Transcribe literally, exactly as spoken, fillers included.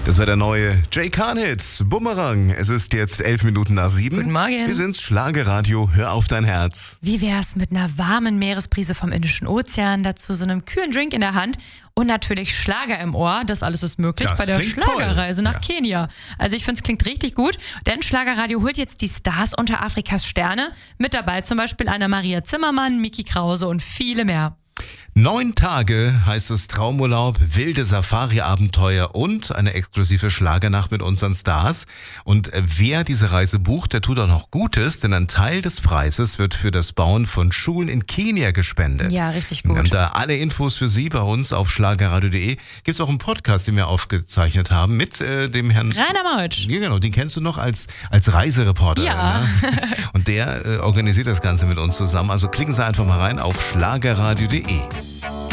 Das war der neue Jay Khan-Hit, Bumerang. Es ist jetzt elf Minuten nach sieben. Guten Morgen. Wir sind's, Schlagerradio, hör auf dein Herz. Wie wär's mit einer warmen Meeresbrise vom Indischen Ozean, dazu so einem kühlen Drink in der Hand und natürlich Schlager im Ohr. Das alles ist möglich Das bei der klingt Schlagerreise toll. nach Ja. Kenia. Also ich finde, es klingt richtig gut, denn Schlagerradio holt jetzt die Stars unter Afrikas Sterne. Mit dabei zum Beispiel Anna-Maria Zimmermann, Miki Krause und viele mehr. Neun Tage heißt es Traumurlaub, wilde Safari-Abenteuer und eine exklusive Schlagernacht mit unseren Stars. Und wer diese Reise bucht, der tut auch noch Gutes, denn ein Teil des Preises wird für das Bauen von Schulen in Kenia gespendet. Ja, richtig gut. Und da alle Infos für Sie bei uns auf schlagerradio punkt de. Gibt es auch einen Podcast, den wir aufgezeichnet haben mit äh, dem Herrn Rainer Meutsch. Ja, genau, den kennst du noch als, als Reisereporter. Ja. Ne? Und der äh, organisiert das Ganze mit uns zusammen. Also klicken Sie einfach mal rein auf schlagerradio punkt de.